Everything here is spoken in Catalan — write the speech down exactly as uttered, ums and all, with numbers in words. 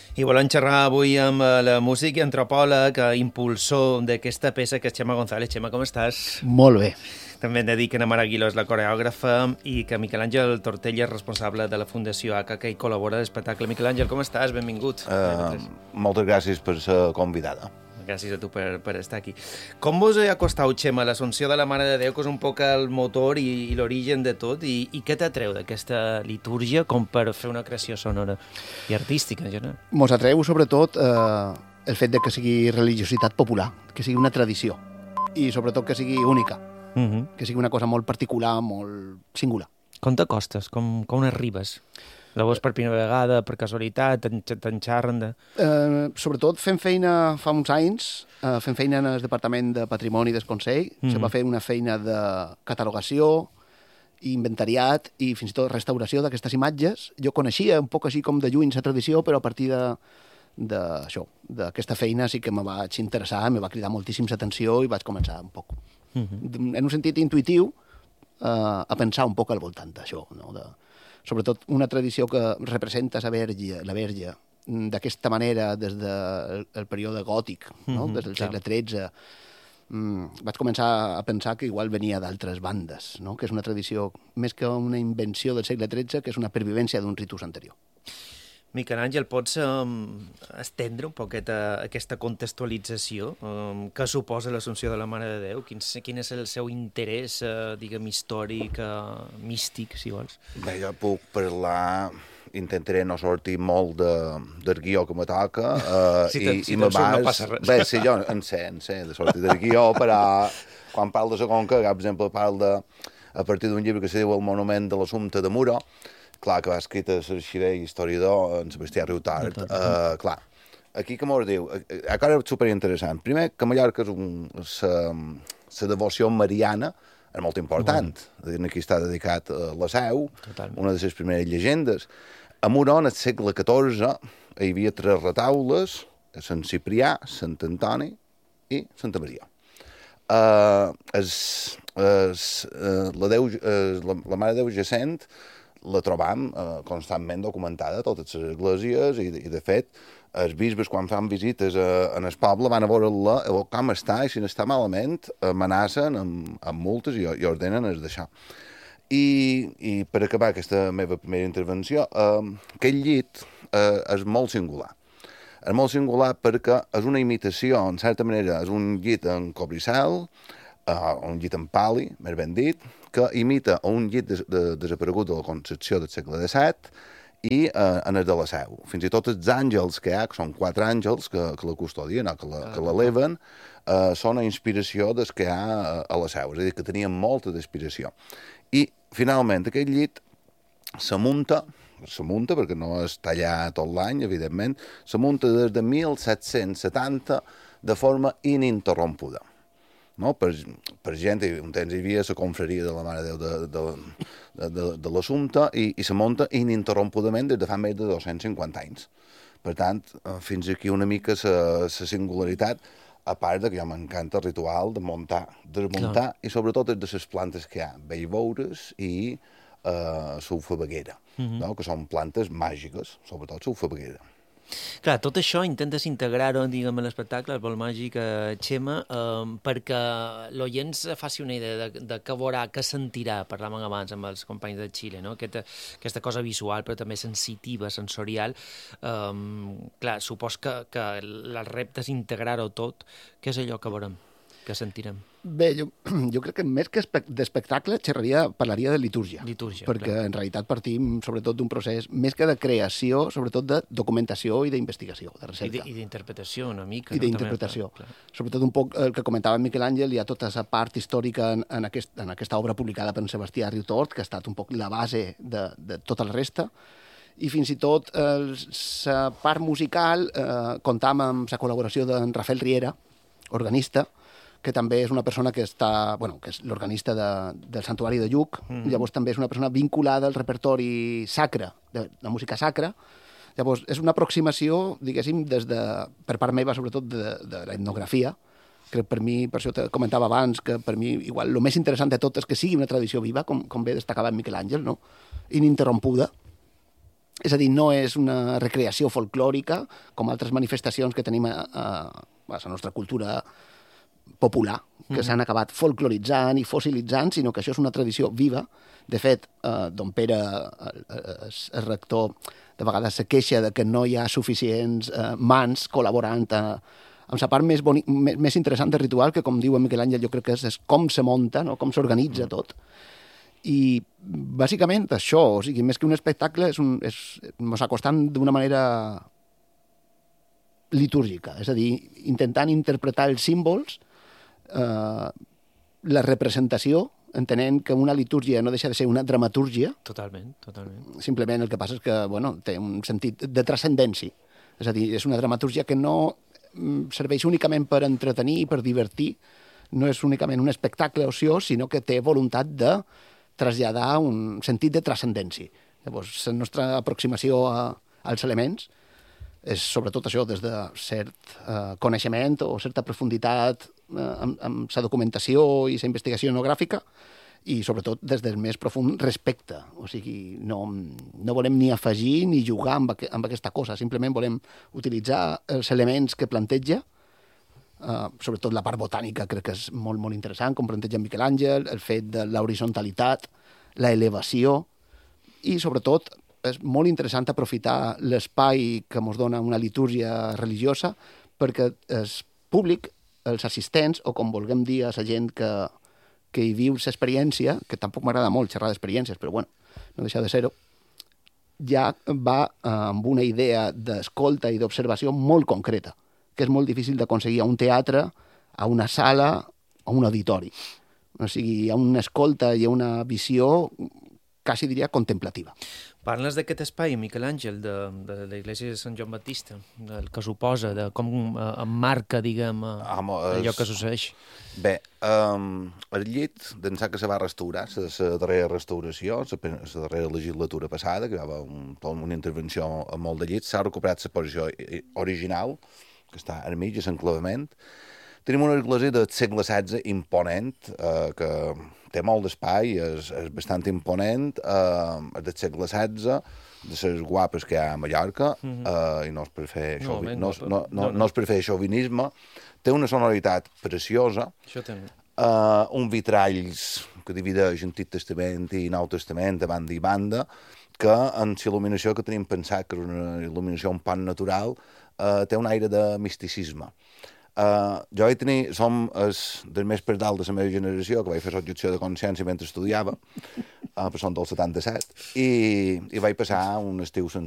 I volem xerrar avui amb la músic i antropòleg, impulsor d'aquesta peça, que és Xema González. Xema, com estàs? Molt bé. També hem de dir que Ana Mara Aguiló és la coreògrafa i que Miquel Àngel Tortella és responsable de la Fundació A C A, que hi col·labora a l'espectacle. Miquel Àngel, com estàs? Benvingut. Uh, moltes gràcies per ser convidada. Gràcies a tu per, per estar aquí. Com vos ha costat, Xema, l'Assumpció de la Mare de Déu, que és un poc el motor i, i l'origen de tot, i, i què t'atreu d'aquesta litúrgia com per fer una creació sonora i artística, en general? Mos atreu, sobretot, eh, el fet de que sigui religiositat popular, que sigui una tradició, i sobretot que sigui única, Uh -huh. que sigui una cosa molt particular, molt singular. Com t'acostes? Com, com arribes? La veus per primera vegada, per casualitat, te'n xarren de... Eh, sobretot fent feina fa uns anys, eh, fent feina en el Departament de Patrimoni del Consell, mm-hmm. se va fer una feina de catalogació, inventariat i fins i tot restauració d'aquestes imatges. Jo coneixia un poc així com de lluny la tradició, però a partir de d'això, d'aquesta feina sí que me vaig interessar, me va cridar moltíssim l'atenció i vaig començar un poc, mm-hmm. en un sentit intuïtiu, eh, a pensar un poc al voltant d'això, no? De, sobretot una tradició que representa la Verge, la Verge d'aquesta manera des del de període gòtic, no? Mm-hmm, des del segle tretze. Mm, vaig començar a pensar que igual venia d'altres bandes, no? Que és una tradició més que una invenció del segle tretze, que és una pervivència d'un ritus anterior. Miquel Àngel, pots um, estendre un poquet a aquesta contextualització? Um, què suposa l'Assumpció de la Mare de Déu? Quin, quin és el seu interès, uh, diguem, històric, uh, místic, si vols? Bé, jo puc parlar... Intentaré no sortir molt de, del guió que me toca. Uh, si i, te, si i me vas... no passa res. Bé, sí, jo en sé, en sé de sortir del guió, però quan parlo de la Conca, per exemple, parlo de, a partir d'un llibre que se diu El monument de l'Assumpte de Muro, clar, que va escrit a l'arxiver i historiador en Sebastià Riutart. Uh, clar, aquí que mos diu, encara és superinteressant. Primer, que Mallorca és un... la devoció mariana és molt important. Bueno. Aquí està dedicat a la Seu, totalment. Una de les primeres llegendes. A Muro, en el segle catorze, hi havia tres retaules, Sant Ciprià, Sant Antoni i Santa Maria. Uh, es, es, uh, la, Déu, uh, la, la Mare de Déu jacent la trobam uh, constantment documentada a totes les esglésies i, i de fet, els bisbes, quan fan visites a, en el poble, van a veure-la, a veure com està, i si n'està malament, amenacen amb, amb multes i, i ordenen es deixar. I, I per acabar aquesta meva primera intervenció, eh, aquest llit eh, és molt singular. És molt singular perquè és una imitació, en certa manera, és un llit en cobricel, eh, un llit en pali, més ben dit, que imita un llit de, de, desaparegut de la Concepció del segle disset, i eh, en el de la Seu. Fins i tot els àngels que hi ha, que són quatre àngels que, que la custodien o que l'eleven, eh, són a inspiració des que hi ha a la Seu. És a dir, que tenien molta d'inspiració. I, finalment, aquest llit se munta, se munta perquè no es talla tot l'any, evidentment, se munta des de mil set-cents setanta de forma ininterrompuda. No? Per, per gent, un temps hi havia la confraria de la Mare de Déu de, de, de, de, de l'Assumpte i, i se munta ininterrompudament des de fa més de dos-cents cinquanta anys. Per tant, fins aquí una mica la singularitat, a part de que jo m'encanta el ritual de muntar, desmuntar, no. I sobretot de les plantes que hi ha, vellvoures i eh, sulfabaguera, mm-hmm. no? Que són plantes màgiques, sobretot sulfabaguera. Clar, tot això intentes integrar-ho, diguem, a l'espectacle, el Vol Màgic, eh, Xema, eh, perquè l'oient se faci una idea de, de què veurà, què sentirà, parlàvem abans amb els companys de Xile, no? Aquesta, aquesta cosa visual, però també sensitiva, sensorial. Eh, clar, supos que, que el repte és integrar-ho tot. Què és allò que veurem, que sentirem? Bé, jo, jo crec que més que d'espectacle xerraria, parlaria de litúrgia. Litúrgia, perquè clar. En realitat partim sobretot d'un procés més que de creació, sobretot de documentació i d'investigació, de recerca. I d'interpretació una mica. I d'interpretació. No? Sobretot un poc el que comentava Miquel Àngel, hi ha tota la part històrica en, en, aquest, en aquesta obra publicada per en Sebastià Riutort, que ha estat un poc la base de, de tota la resta, i fins i tot la part musical eh, comptam amb la col·laboració d'en Rafael Riera, organista, que també és una persona que està, bueno, que és l'organista de, del Santuari de Lluc, mm-hmm. Llavors també és una persona vinculada al repertori sacre, de la música sacra. Llavors és una aproximació, diguéssim, des de, per part meva, sobretot de, de l'etnografia, que per mi, per això te comentava abans, que per mi igual el més interessant de tot és que sigui una tradició viva, com, com bé destacava Miquel Àngel, no? Ininterrompuda, És a dir, no és una recreació folclòrica, com altres manifestacions que tenim a, a, a la nostra cultura popular, que mm-hmm. s'han acabat folcloritzant i fossilitzant, sinó que això és una tradició viva. De fet, eh, don Pere, el, el, el rector, de vegades se queixa de que no hi ha suficients eh, mans col·laborant a, amb la part més, boni, més, més interessant del ritual, que, com diu en Miquel Àngel, jo crec que és, és com se munta, no? Com s'organitza mm. tot. I, bàsicament, això, o sigui, més que un espectacle, és un, és, mos acostant d'una manera litúrgica, és a dir, intentant interpretar els símbols, eh, la representació, entenent que una litúrgia no deixa de ser una dramatúrgia. Totalment, totalment. Simplement el que passa és que, bueno, té un sentit de transcendència. És a dir, és una dramatúrgia que no serveix únicament per entretenir i per divertir, no és únicament un espectacle ociós, sinó que té voluntat de traslladar un sentit de transcendència. Llavors, la nostra aproximació a, als elements és sobretot això, des de cert eh, coneixement o certa profunditat eh, amb, amb la documentació i la investigació etnogràfica, i sobretot des del més profund respecte. O sigui, no, no volem ni afegir ni jugar amb, aqu amb aquesta cosa, simplement volem utilitzar els elements que planteja. Uh, sobretot la part botànica crec que és molt, molt interessant, com planteja Miquel Àngel, el fet de l'horizontalitat, la elevació, i sobretot és molt interessant aprofitar l'espai que ens dona una litúrgia religiosa perquè el públic, els assistents, o com vulguem dir a la gent que, que hi viu l'experiència, que tampoc m'agrada molt xerrar d'experiències, però bueno, no deixa de ser-ho, ja va uh, amb una idea d'escolta i d'observació molt concreta, que és molt difícil d'aconseguir a un teatre, a una sala, a un auditori. O sigui, hi ha una escolta i una visió, quasi diria, contemplativa. Parles d'aquest espai, Miquel Àngel, de, de l'església de Sant Joan Baptista, del que suposa, de com eh, emmarca, diguem, eh, allò que succeeix. Bé, um, el llit, d'ençà que se va restaurar, la darrera restauració, la darrera legislatura passada, que hi va un, una intervenció a molt de llits, s'ha recuperat la posició original, que està al mig, a l'enclavament. Tenim una església del segle setze imponent, eh, que té molt d'espai, és, és bastant imponent, eh, és del segle setze, de les guapes que hi ha a Mallorca, mm-hmm. eh, i no és per fer, no, xovi, no, no, no, no, no és per fer xovinisme. Té una sonoritat preciosa, això també. Eh, un vitralls que divideix Antic Testament i Nou Testament, de banda i banda, que en la il·luminació que tenim pensat, que és una il·luminació un pan natural, Uh, té un aire de misticisme. Uh, jo vaig tenir, som els del més per dalt de la meva generació, que vaig fer l'objecció de consciència mentre estudiava, uh, però som del setanta-set, i, i vaig passar un estiu sen